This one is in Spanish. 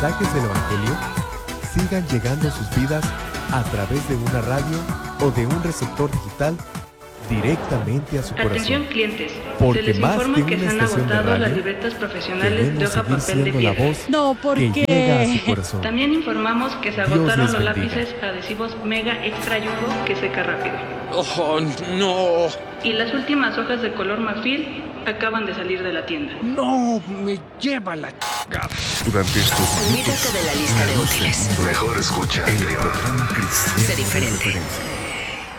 mensajes del Evangelio sigan llegando a sus vidas a través de una radio o de un receptor digital directamente a su corazón. Atención clientes, Porque se les más informa que que una se han estación de agotado las radio, libretas profesionales de queremos hoja seguir papel de siendo la piedra. voz No, ¿por que qué? llega a su corazón. También informamos que se Dios agotaron les los bendiga. lápices adhesivos Mega Extra Jumbo que seca rápido. ¡Oh, no! Y las últimas hojas de color marfil acaban de salir de la tienda. ¡No! ¡Me lleva la chingada! Durante estos Olvídate de la lista de útiles. mejor escucha el programa Cristiano Sé diferente. de Referencia.